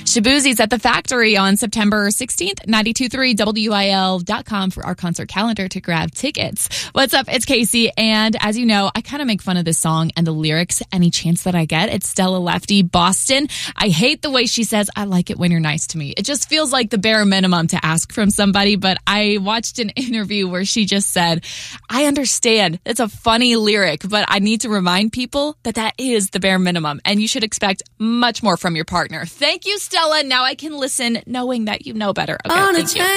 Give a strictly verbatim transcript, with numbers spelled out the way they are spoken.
Shaboozie's at the Factory on September sixteenth, ninety-two point three W I L dot com for our concert calendar to grab tickets. What's up? It's Casey. And as you know, I kind of make fun of this song and the lyrics any chance that I get. It's Stella Lefty, Boston. I hate the way she says, I like it when you're nice to me. It just feels like the bare minimum to ask from somebody. But I watched an interview where she just said, I understand it's a funny lyric, but I need to remind people that that is the bare minimum. And you should expect much more from your partner. Thank you, Stella. Now I can listen knowing that you know better. Okay, thank you.